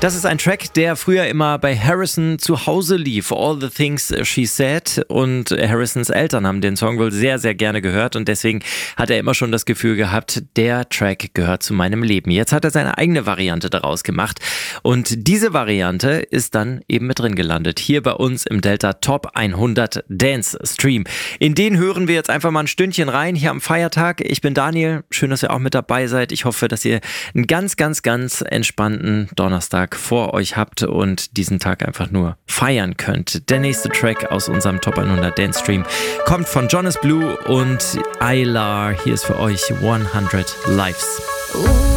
Das ist ein Track, der früher immer bei Harrison zu Hause lief. All the Things She Said. Und Harrisons Eltern haben den Song wohl sehr, sehr gerne gehört. Und deswegen hat er immer schon das Gefühl gehabt, der Track gehört zu meinem Leben. Jetzt hat er seine eigene Variante daraus gemacht. Und diese Variante ist dann eben mit drin gelandet. Hier bei uns im Delta Top 100 Dance Stream. In den hören wir jetzt einfach mal ein Stündchen rein, hier am Feiertag. Ich bin Daniel. Schön, dass ihr auch mit dabei seid. Ich hoffe, dass ihr einen ganz, ganz, ganz entspannten Donnerstag vor euch habt und diesen Tag einfach nur feiern könnt. Der nächste Track aus unserem Top 100 Dance Stream kommt von Jonas Blue und Aylar. Hier ist für euch 100 Lives.